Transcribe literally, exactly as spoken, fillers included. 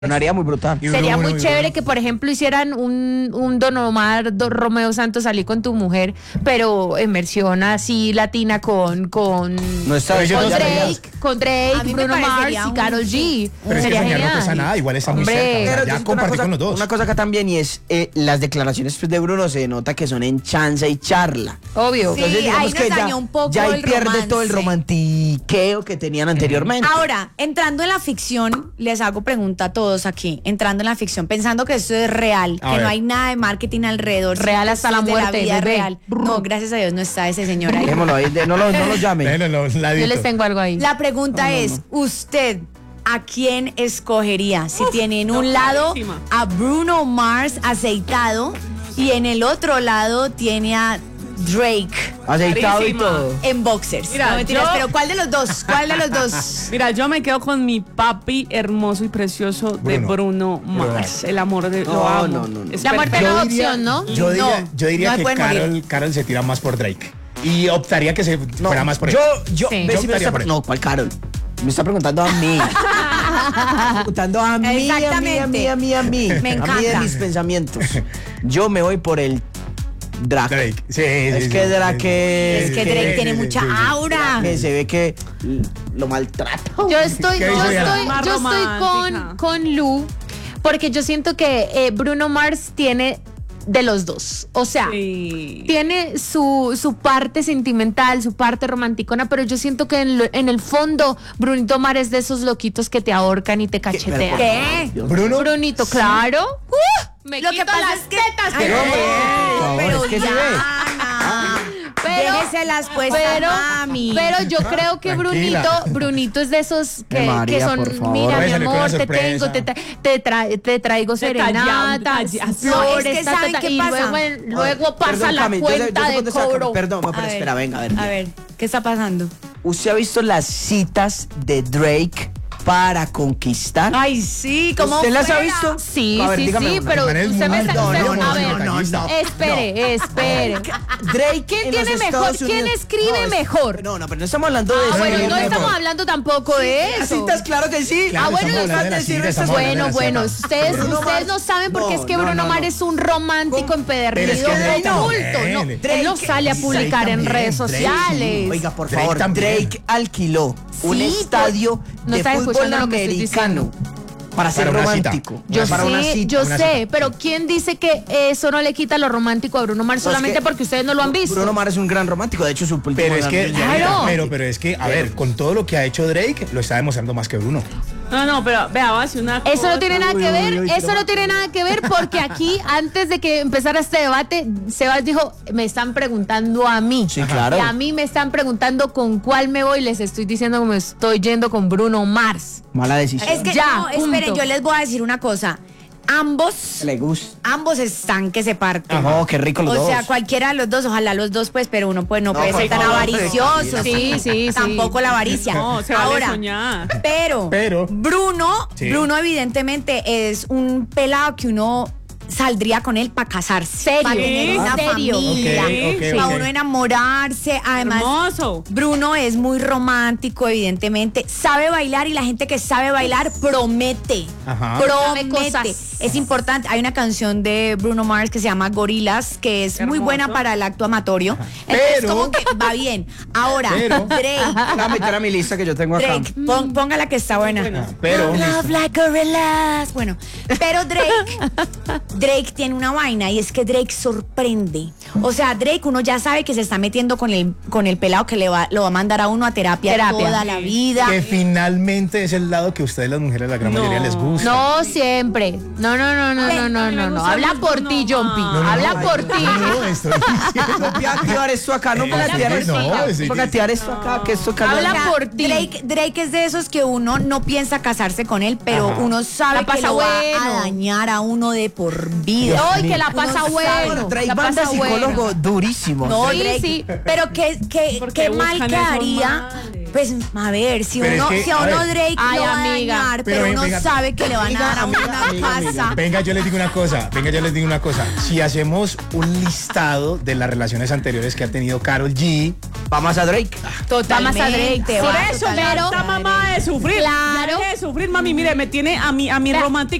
Sonaría muy brutal. Sería muy chévere que, por ejemplo, hicieran un, un Don Omar, Don Romeo Santos, salí con tu mujer, pero en versión así latina con con, no está con no Drake, con Drake, Bruno Mars y Karol G. Pero es que soñar no cuesta nada, igual está muy Hombre. cerca. O sea, Pero ya compartí cosa, con los dos. Una cosa acá también y es eh, las declaraciones pues, de Bruno se nota que son en chanza y charla. Obvio. Sí, ahí nos dañó un poco ya ahí el pierde romance. todo el romantiqueo que tenían anteriormente. Ahora, entrando en la ficción, les hago pregunta a todos aquí, entrando en la ficción, pensando que esto es real, A que ver. no hay nada de marketing alrededor. Real sino hasta que la esto es de muerte, vida bebé. real. No, gracias a Dios no está ese señor ahí. Dejémoslo ahí, de- no lo, no lo llamen. Déjenlo, Yo ladito. les tengo algo ahí. La pregunta No, no, es, ¿usted a quién escogería? Si tiene en un lado a Bruno Mars aceitado y en el otro lado tiene a Drake Aceitado y Clarísima. todo. en boxers. Mira, no mentiras, yo- pero ¿cuál de los dos? ¿Cuál de los dos? Mira, yo me quedo con mi papi hermoso y precioso de Bruno. Bruno Bruno. Mars. El amor de lo No, amo. no, no, no. Es La muerte de la perfecto. opción, ¿no? Yo diría, No, yo diría no que pueden morir. Karol, Karol se tira más por Drake. Y optaría que se No, fuera más por él. yo, yo, Sí. ve Yo si me optaría está- por él. no, ¿cuál Carol? Me está preguntando a mí. Me está preguntando a mí, a mí, a Exactamente. mí, a mí, a mí. Me A mí de encanta. mis pensamientos. Yo me voy por el Drake. Drake. Sí, sí, Es sí, que sí, Drake Es que Sí, Drake sí, tiene sí, mucha sí, sí. aura. Que se ve que lo maltrata. Yo estoy, ¿Qué yo dice Diana? estoy, Más yo estoy romántica. con, con Lu, porque yo siento que eh, Bruno Mars tiene de los dos. O sea, Sí. tiene su, su parte sentimental, su parte romanticona, pero yo siento que en, lo- en el fondo Brunito Mars es de esos loquitos que te ahorcan y te cachetean. ¿Qué? Bruno. Sí. Brunito, claro. Uh, me Lo que quito pasa las es que- tetas. Ay, que- no, por favor, pero es que se ve. Diana, Pero- déjeselas pues pero, a mami. pero yo creo que Tranquila. Brunito, Brunito es de esos que, Eh, María, que son, por favor. mira Puede mi salir con amor, una te tengo, sorpresa. te, tra- te, tra- te traigo serenata, Detallado, flores, No, es que ta, ta, ¿saben ta, qué y pasa? luego, en- luego pasa Perdón, la Cami, yo sé- yo sé cuenta de contestar, cobro. Perdón, pero A ver, espera, venga, a ver. A ver, ¿qué está pasando? ¿Usted ha visto las citas de Drake para conquistar? Ay, sí, ¿cómo ¿Usted las ha fuera? visto? Sí, A ver, sí, dígame sí, una. pero Man, es usted me muy está... no, usted- no, no, a ver, no, no, no. espere, espere. Drake ¿Quién en tiene los mejor? Estados ¿Quién Unidos- escribe No, es- mejor? No, no, pero no estamos hablando de Ah, eso. bueno, sí, no mejor. estamos hablando tampoco de Las eso. citas, claro que sí. Claro, Ah, bueno, estamos hablando de falta las decir citas, estas estamos hablando Bueno, de las bueno, citas. ustedes, Bruno ustedes Mars- no saben porque No, es que no, Bruno no, Mars no. es un romántico ¿Cómo? empedernido Pero es que Drake de culto. también. No, Drake- él no sale a Drake publicar en también, redes Drake, sociales. Oiga, por Drake favor, también. Drake alquiló un Sí, estadio no de estás fútbol escuchando lo que estoy americano para ser Para una cita. romántico. Yo para una sé, cita. yo una sé, cita. pero ¿quién dice que eso no le quita lo romántico a Bruno Mars No, es solamente que porque ustedes no lo han visto? Bruno Mars es un gran romántico, de hecho su último Pero es que, gran- Claro. pero, pero es que, a ver, con todo lo que ha hecho Drake, lo está demostrando más que Bruno. No, no, pero vea, voy a decir una cosa. Eso no tiene nada Uy, que uy, ver, uy, eso pero- no tiene nada que ver porque aquí, antes de que empezara este debate, Sebas dijo, me están preguntando a mí. Sí, claro. Y a mí me están preguntando con cuál me voy, les estoy diciendo que me estoy yendo con Bruno Mars. Mala decisión. Es que Ya, no, esperen, punto. yo les voy a decir una cosa. Ambos, Le gusta. ambos están que se parten. Oh, qué rico los O dos. sea, cualquiera de los dos, ojalá los dos, pues, pero uno pues no, No, puede por ser tan favor, avaricioso. Sí, sí, sí. Tampoco la avaricia. No, se vale Ahora, soñar. pero, Pero- Bruno, Sí. Bruno evidentemente es un pelado que uno saldría con él para casarse, Serio. para tener una Serio. familia, Ok, ok, para ok. uno enamorarse. Además, Hermoso. Bruno es muy romántico, evidentemente. Sabe bailar y la gente que sabe bailar promete. Ajá. Sabe Promete. cosas. Es importante. Hay una canción de Bruno Mars que se llama Gorilas, que es muy Hermoso. buena para el acto amatorio. Entonces, Pero- como que va bien. Ahora, Pero- Drake. La meter a mi lista que yo tengo acá. Drake, pon- póngala que está buena. Pero, Love like gorillas. Bueno, pero Drake, Drake tiene una vaina y es que Drake sorprende. O sea, Drake uno ya sabe que se está metiendo con el con el pelado que le va lo va a mandar a uno a terapia, Terapia. toda la vida. que finalmente es el lado que a ustedes las mujeres, la gran No. mayoría, les gusta. No siempre. No, no, no, no, no, no, A mí me no, no. gusta Habla mucho por Bruno ti, Jumpy. Mars. No, no, Habla no, por no, ti. No, estoy diciendo. Voy a activar esto acá, no ponga a tirar esto no, acá. sí, Ponga a sí. tirar esto acá, que esto acá. Habla O sea, por ti. Drake, Drake es de esos que uno no piensa casarse con él, pero Ajá. uno sabe La que pasa lo va bueno. a dañar a uno de por vida. Ay, que la pasa Uno bueno. sabe. Drake La banda pasa psicólogo bueno. durísimo. No, Sí, Drake, sí. pero qué, qué, Porque qué mal buscan esos quedaría males. Pues, a ver, si Pero uno, es que, si a a uno ver. Drake Ay, lo va a amiga. dañar, Pero pero, ven, uno venga. sabe que le van a dar a Amiga, una amiga, amiga. casa. Venga, yo les digo una cosa, venga, yo les digo una cosa. Si hacemos un listado de las relaciones anteriores que ha tenido Karol G, Vamos a Drake. Vamos a Drake. Totalmente, Por va, eso ya totalmente. está mamá de sufrir. Claro. Ya deje de sufrir, mami. Mire, me tiene a mi, a mi Vea, romántica